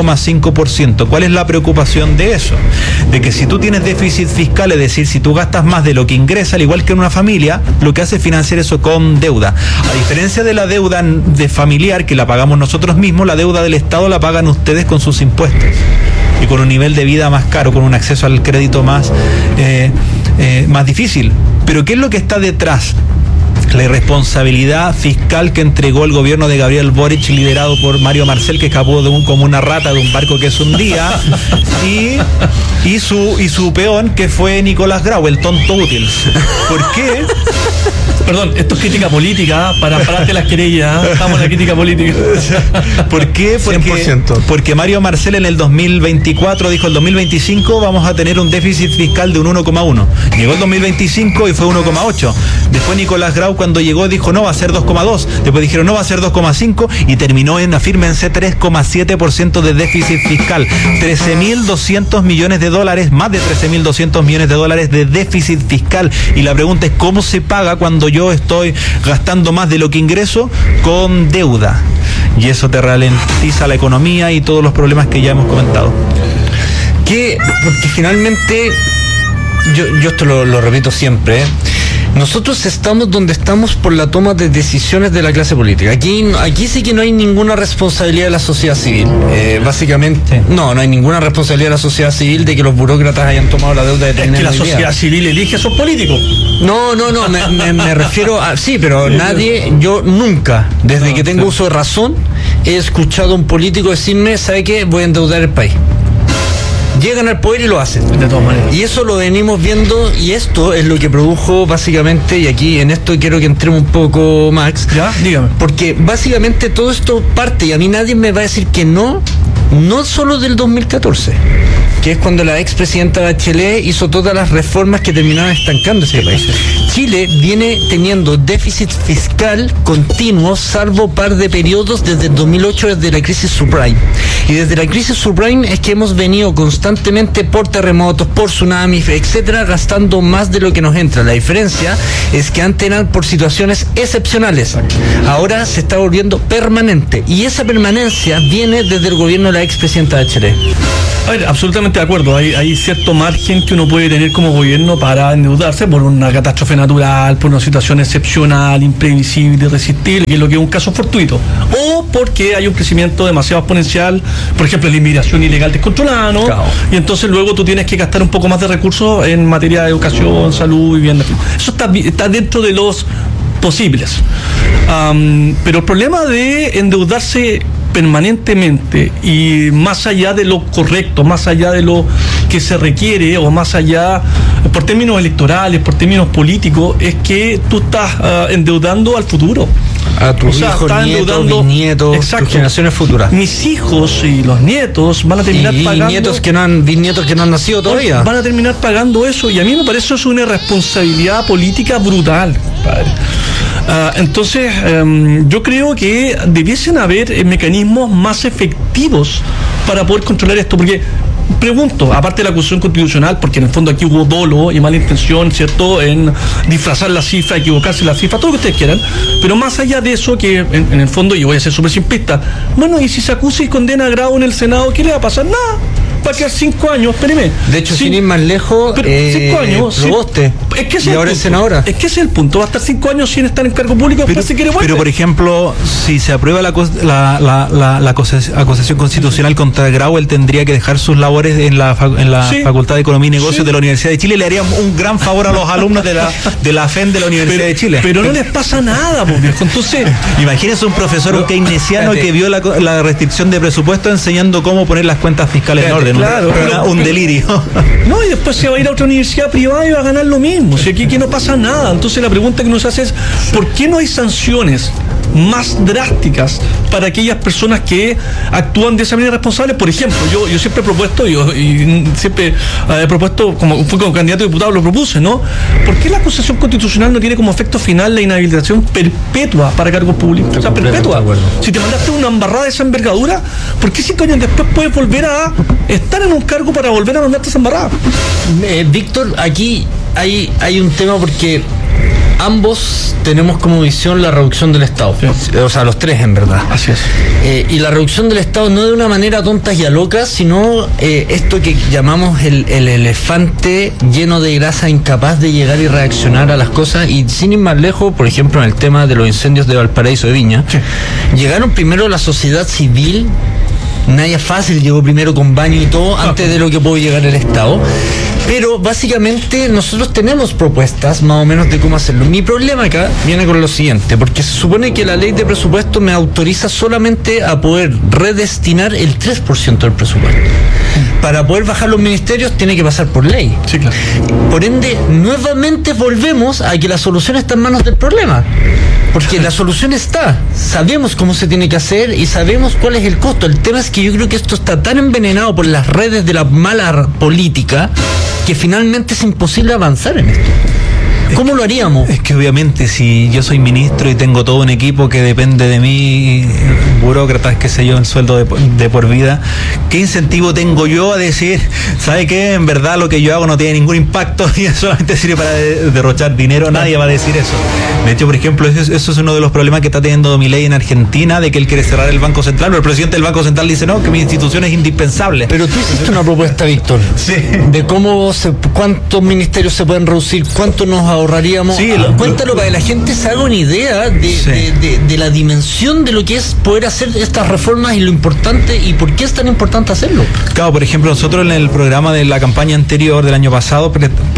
1,5%. ¿Cuál es la preocupación de eso? De que si tú tienes déficit fiscal, es decir, si tú gastas más de lo que ingresa, al igual que en una familia, lo que hace es financiar eso con deuda. A diferencia de la deuda de familiar, que la pagamos nosotros mismos, la deuda del Estado la pagan ustedes con sus impuestos. Y con un nivel de vida más caro, con un acceso al crédito más difícil. Pero ¿qué es lo que está detrás? La irresponsabilidad fiscal que entregó el gobierno de Gabriel Boric, liderado por Mario Marcel, que escapó como una rata de un barco que se hundía, y su peón, que fue Nicolás Grau, el tonto útil. ¿Por qué? Perdón, esto es crítica política, para pararte las querellas, estamos en la crítica política. ¿Por qué? Porque Mario Marcel en el 2024 dijo, el 2025 vamos a tener un déficit fiscal de un 1,1. Llegó el 2025 y fue 1,8. Después Nicolás Grau, cuando llegó, dijo, no, va a ser 2,2. Después dijeron, no, va a ser 2,5, y terminó en, afírmense, 3,7% de déficit fiscal. 13.200 millones de dólares, más de 13.200 millones de dólares de déficit fiscal. Y la pregunta es, ¿cómo se paga cuando yo estoy gastando más de lo que ingreso? Con deuda. Y eso te ralentiza la economía y todos los problemas que ya hemos comentado. Porque finalmente, yo esto lo repito siempre, nosotros estamos donde estamos por la toma de decisiones de la clase política. Aquí sí que no hay ninguna responsabilidad de la sociedad civil. Básicamente, no hay ninguna responsabilidad de la sociedad civil de que los burócratas hayan tomado la deuda de tener. Es que la sociedad civil elige a esos políticos. No, me refiero a... Sí, pero yo nunca, desde que tengo uso de razón, he escuchado a un político decirme, ¿sabe qué? Voy a endeudar el país. Llegan al poder y lo hacen. De todas maneras. Y eso lo venimos viendo, y esto es lo que produjo básicamente, y aquí en esto quiero que entremos un poco, Max. ¿Ya? Dígame. Porque básicamente todo esto parte, y a mí nadie me va a decir que no, no solo del 2014, que es cuando la expresidenta Bachelet hizo todas las reformas que terminaron estancando ese país. Chile viene teniendo déficit fiscal continuo, salvo par de periodos desde el 2008, desde la crisis subprime. Y desde la crisis subprime es que hemos venido constantemente por terremotos, por tsunamis, etcétera, gastando más de lo que nos entra. La diferencia es que antes eran por situaciones excepcionales. Ahora se está volviendo permanente. Y esa permanencia viene desde el gobierno de la expresidenta Bachelet. A ver, absolutamente de acuerdo. Hay cierto margen que uno puede tener como gobierno para endeudarse por una catástrofe natural, por una situación excepcional, imprevisible, irresistible, que es lo que es un caso fortuito. O porque hay un crecimiento demasiado exponencial, por ejemplo, la inmigración ilegal descontrolada, ¿no? Claro. Y entonces luego tú tienes que gastar un poco más de recursos en materia de educación, salud, vivienda. Eso está dentro de los posibles. Pero el problema de endeudarse permanentemente y más allá de lo correcto, más allá de lo que se requiere o más allá por términos electorales, por términos políticos, es que tú estás endeudando al futuro. A tus hijos, nietos, bisnietos, tus generaciones futuras. Mis hijos y los nietos van a terminar pagando. Bisnietos que no han nacido todavía. Van a terminar pagando eso, y a mí me parece eso es una irresponsabilidad política brutal, padre. Entonces, yo creo que debiesen haber mecanismos más efectivos para poder controlar esto, porque pregunto, aparte de la acusación constitucional, porque en el fondo aquí hubo dolo y mala intención, ¿cierto?, en disfrazar la cifra, equivocarse la cifra, todo lo que ustedes quieran, pero más allá de eso, que en el fondo, y voy a ser súper simplista, bueno, y si se acusa y condena a grado en el Senado, ¿qué le va a pasar? Nada. Va a quedar 5 años, espéreme. De hecho, sin ir más lejos, 5 años. Proboste. Es que y ahora es senadora. Es que ese es el punto. Va a estar 5 años sin estar en cargo público, después se quiere volver. Pero, por ejemplo, si se aprueba la acusación constitucional contra Grau, él tendría que dejar sus labores en la Facultad de Economía y Negocios de la Universidad de Chile. Le haría un gran favor a los alumnos de la FEN de la Universidad de Chile. Pero no les pasa nada, pues, viejo. Entonces, imagínense un profesor, un keynesiano que vio la restricción de presupuesto enseñando cómo poner las cuentas fiscales en orden. Claro, un delirio. No, y después se va a ir a otra universidad privada y va a ganar lo mismo. Si aquí no pasa nada. Entonces la pregunta que nos hace es, ¿por qué no hay sanciones más drásticas para aquellas personas que actúan de esa manera responsable? Por ejemplo, yo siempre he propuesto, y siempre he propuesto, como fui como candidato a diputado, lo propuse, ¿no? ¿Por qué la acusación constitucional no tiene como efecto final la inhabilitación perpetua para cargos públicos? O sea, perpetua. Si te mandaste una embarrada de esa envergadura, ¿por qué 5 años después puedes volver a estar en un cargo para volver a mandarte esa embarrada? Víctor, aquí hay un tema porque ambos tenemos como visión la reducción del Estado. Sí. O sea, los tres en verdad. Así es. Y la reducción del Estado no de una manera tonta y a loca, sino esto que llamamos el elefante lleno de grasa, incapaz de llegar y reaccionar a las cosas. Y sin ir más lejos, por ejemplo, en el tema de los incendios de Valparaíso de Viña, sí, llegaron primero la sociedad civil. Naya Fácil llegó primero con baño y todo antes de lo que pudo llegar el Estado. Pero básicamente nosotros tenemos propuestas más o menos de cómo hacerlo. Mi problema acá viene con lo siguiente, porque se supone que la ley de presupuesto me autoriza solamente a poder redestinar el 3% del presupuesto. Para poder bajar los ministerios tiene que pasar por ley. Sí, claro. Por ende, nuevamente volvemos a que la solución está en manos del problema. Porque la solución está. Sabemos cómo se tiene que hacer y sabemos cuál es el costo. El tema es que yo creo que esto está tan envenenado por las redes de la mala política que finalmente es imposible avanzar en esto. ¿Cómo lo haríamos? Es que obviamente si yo soy ministro y tengo todo un equipo que depende de mí, burócratas, qué sé yo, en sueldo de por vida, ¿qué incentivo tengo yo a decir, ¿sabe qué? En verdad lo que yo hago no tiene ningún impacto y solamente sirve para derrochar dinero? Nadie va a decir eso. De hecho, por ejemplo, eso es uno de los problemas que está teniendo Milei en Argentina, de que él quiere cerrar el Banco Central, pero el presidente del Banco Central dice, no, que mi institución es indispensable. Pero tú hiciste una propuesta, Víctor, sí, de cuántos ministerios se pueden reducir, cuánto nos ahorraríamos. Sí, cuéntalo para que la gente se haga una idea de la dimensión de lo que es poder hacer estas reformas y lo importante y por qué es tan importante hacerlo. Claro, por ejemplo, nosotros en el programa de la campaña anterior del año pasado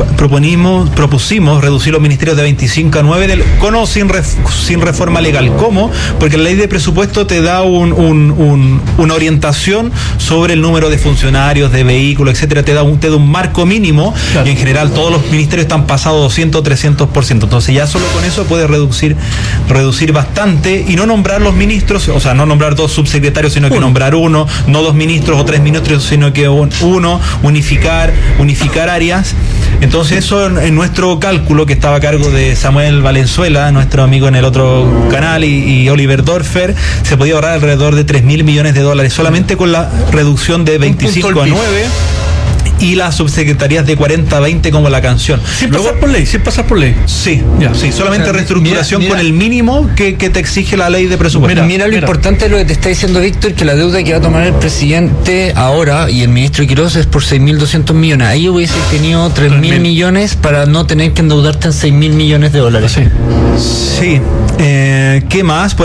propusimos reducir los ministerios de 25 a 9 con o sin reforma legal. ¿Cómo? Porque la ley de presupuesto te da una orientación sobre el número de funcionarios, de vehículos, etcétera, te da un marco mínimo, claro, y en general todos los ministerios están pasados 200 300%. Entonces ya solo con eso puede reducir bastante y no nombrar los ministros, o sea, no nombrar 2 subsecretarios, sino que nombrar uno, no 2 ministros o 3 ministros, sino que uno, unificar áreas. Entonces eso en nuestro cálculo, que estaba a cargo de Samuel Valenzuela, nuestro amigo en el otro canal, y Oliver Dorfer, se podía ahorrar alrededor de $3.000 millones solamente con la reducción de 25 a 9 y las subsecretarías de 40 a 20 como la canción. Sin pasar por ley. Sí, sí, solamente reestructuración con el mínimo que te exige la ley de presupuesto. Mira lo importante de lo que te está diciendo Víctor, que la deuda que va a tomar el presidente ahora y el ministro Quiroz es por 6.200 millones. Ahí hubiese tenido 3.000 millones para no tener que endeudarte en $6.000 millones. Sí. ¿Qué más?